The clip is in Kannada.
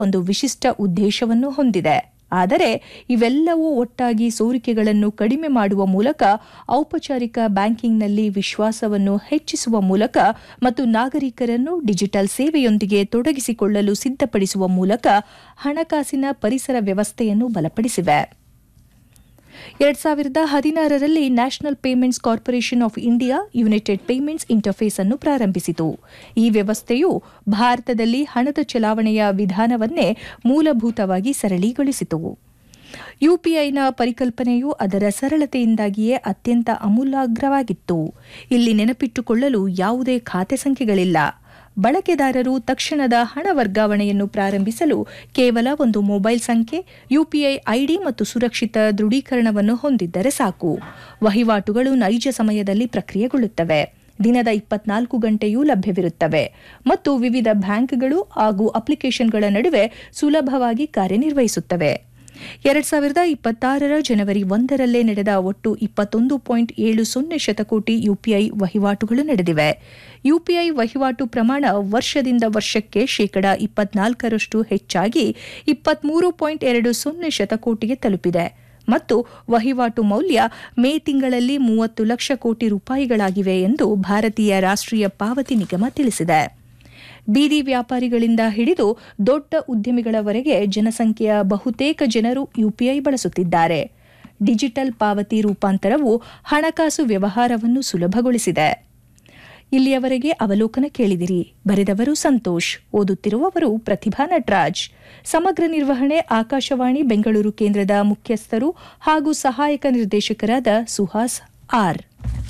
ಒಂದು ವಿಶಿಷ್ಟ ಉದ್ದೇಶವನ್ನು ಹೊಂದಿದೆ. ಆದರೆ ಇವೆಲ್ಲವೂ ಒಟ್ಟಾಗಿ ಸೋರಿಕೆಗಳನ್ನು ಕಡಿಮೆ ಮಾಡುವ ಮೂಲಕ, ಔಪಚಾರಿಕ ಬ್ಯಾಂಕಿಂಗ್ನಲ್ಲಿ ವಿಶ್ವಾಸವನ್ನು ಹೆಚ್ಚಿಸುವ ಮೂಲಕ ಮತ್ತು ನಾಗರಿಕರನ್ನು ಡಿಜಿಟಲ್ ಸೇವೆಯೊಂದಿಗೆ ತೊಡಗಿಸಿಕೊಳ್ಳಲು ಸಿದ್ಧಪಡಿಸುವ ಮೂಲಕ ಹಣಕಾಸಿನ ಪರಿಸರ ವ್ಯವಸ್ಥೆಯನ್ನು ಬಲಪಡಿಸಿವೆ. 2016ರಲ್ಲಿ national payments corporation of India United payments interface ಅನ್ನು ಪ್ರಾರಂಭಿಸಿತು. ಈ ವ್ಯವಸ್ಥೆಯು ಭಾರತದಲ್ಲಿ ಹಣದ ಚಲಾವಣೆಯ ವಿಧಾನವನ್ನೇ ಮೂಲಭೂತವಾಗಿ ಸರಳೀಗೊಳಿಸಿತು. ಯುಪಿಐನ ಪರಿಕಲ್ಪನೆಯು ಅದರ ಸರಳತೆಯಿಂದಾಗಿಯೇ ಅತ್ಯಂತ ಅಮೂಲಾಗ್ರವಾಗಿತ್ತು. ಇಲ್ಲಿ ನೆನಪಿಟ್ಟುಕೊಳ್ಳಲು ಯಾವುದೇ ಖಾತೆ ಸಂಖ್ಯೆಗಳಿಲ್ಲ. ಬಳಕೆದಾರರು ತಕ್ಷಣದ ಹಣ ವರ್ಗಾವಣೆಯನ್ನು ಪ್ರಾರಂಭಿಸಲು ಕೇವಲ ಒಂದು ಮೊಬೈಲ್ ಸಂಖ್ಯೆ, ಯುಪಿಐ ಐಡಿ ಮತ್ತು ಸುರಕ್ಷಿತ ದೃಢೀಕರಣವನ್ನು ಹೊಂದಿದ್ದರೆ ಸಾಕು. ವಹಿವಾಟುಗಳು ನೈಜ ಸಮಯದಲ್ಲಿ ಪ್ರಕ್ರಿಯೆಗೊಳ್ಳುತ್ತವೆ, ದಿನದ 24 ಗಂಟೆಯೂ ಲಭ್ಯವಿರುತ್ತವೆ ಮತ್ತು ವಿವಿಧ ಬ್ಯಾಂಕ್ಗಳು ಹಾಗೂ ಅಪ್ಲಿಕೇಶನ್ಗಳ ನಡುವೆ ಸುಲಭವಾಗಿ ಕಾರ್ಯನಿರ್ವಹಿಸುತ್ತವೆ. 2026ರ ಜನವರಿ 1ರಲ್ಲೇ ನಡೆದ ಒಟ್ಟು 21.70 ಶತಕೋಟಿ ಯುಪಿಐ ವಹಿವಾಟುಗಳು ನಡೆದಿವೆ. ಯುಪಿಐ ವಹಿವಾಟು ಪ್ರಮಾಣ ವರ್ಷದಿಂದ ವರ್ಷಕ್ಕೆ 24% ಹೆಚ್ಚಾಗಿ 23.20 ಶತಕೋಟಿಗೆ ತಲುಪಿದೆ ಮತ್ತು ವಹಿವಾಟು ಮೌಲ್ಯ ಮೇ ತಿಂಗಳಲ್ಲಿ 30 ಲಕ್ಷ ಕೋಟಿ ರೂಪಾಯಿಗಳಾಗಿವೆ ಎಂದು ಭಾರತೀಯ ರಾಷ್ಟ್ರೀಯ ಪಾವತಿ ನಿಗಮ ತಿಳಿಸಿದೆ. ಬೀದಿ ವ್ಯಾಪಾರಿಗಳಿಂದ ಹಿಡಿದು ದೊಡ್ಡ ಉದ್ಯಮಿಗಳವರೆಗೆ ಜನಸಂಖ್ಯೆಯ ಬಹುತೇಕ ಜನರು ಯುಪಿಐ ಬಳಸುತ್ತಿದ್ದಾರೆ. ಡಿಜಿಟಲ್ ಪಾವತಿ ರೂಪಾಂತರವು ಹಣಕಾಸು ವ್ಯವಹಾರವನ್ನು ಸುಲಭಗೊಳಿಸಿದೆ. ಇಲ್ಲಿಯವರೆಗೆ ಅವಲೋಕನ ಕೇಳಿದಿರಿ. ಬರೆದವರು ಸಂತೋಷ್, ಓದುತ್ತಿರುವವರು ಪ್ರತಿಭಾ ನಟರಾಜ್. ಸಮಗ್ರ ನಿರ್ವಹಣೆ ಆಕಾಶವಾಣಿ ಬೆಂಗಳೂರು ಕೇಂದ್ರದ ಮುಖ್ಯಸ್ಥರು ಹಾಗೂ ಸಹಾಯಕ ನಿರ್ದೇಶಕರಾದ ಸುಹಾಸ್ ಆರ್.